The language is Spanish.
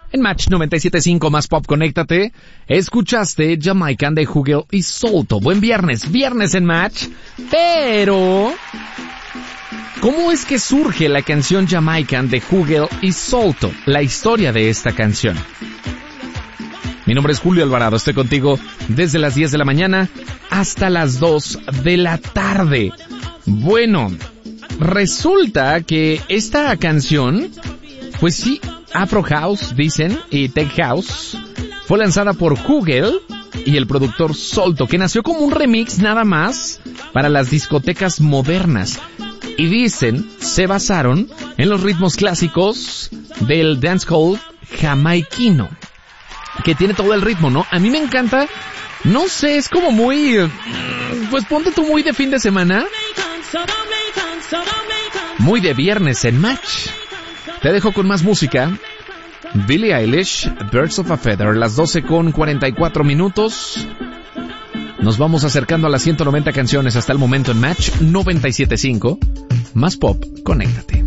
En Match 97.5 más pop, conéctate. Escuchaste Jamaican de Hugel y Solto. Buen viernes en Match. Pero ¿cómo es que surge la canción Jamaican de Hugel y Solto? La historia de esta canción. Mi nombre es Julio Alvarado, estoy contigo desde las 10 de la mañana hasta las 2 de la tarde. Bueno, resulta que esta canción, pues sí, Afro House, dicen, y Tech House, fue lanzada por Hugel y el productor Solto, que nació como un remix nada más para las discotecas modernas. Y dicen, se basaron en los ritmos clásicos del dancehall jamaiquino, que tiene todo el ritmo, ¿no? A mí me encanta, no sé, es como muy, pues ponte tú muy de fin de semana, muy de viernes en Match. Te dejo con más música. Billie Eilish, Birds of a Feather, las 12:44. Nos vamos acercando a las 190 canciones hasta el momento en Match 97.5. Más pop, conéctate.